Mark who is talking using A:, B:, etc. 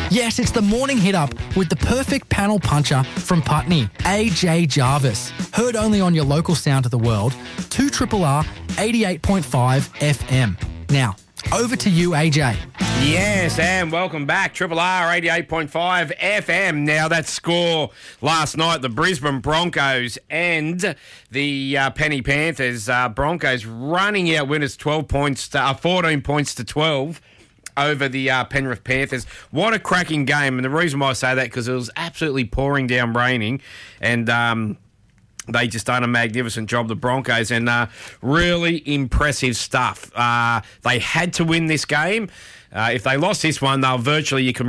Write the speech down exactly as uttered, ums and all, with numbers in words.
A: Yes, it's the morning hit up with the perfect panel puncher from Putney, A J Jarvis. Heard only on your local sound of the world, two R R R eighty-eight point five F M. Now, over to you, A J.
B: Yes, and welcome back. Triple R eighty-eight point five F M. Now, that score last night, the Brisbane Broncos and the uh, Penny Panthers. Uh, Broncos running out winners twelve points to, uh, fourteen points to twelve over the uh, Penrith Panthers. What a cracking game. And the reason why I say that, because it was absolutely pouring down raining, and um, they just done a magnificent job, the Broncos, and uh, really impressive stuff. Uh, they had to win this game. Uh, if they lost this one, they'll virtually, you can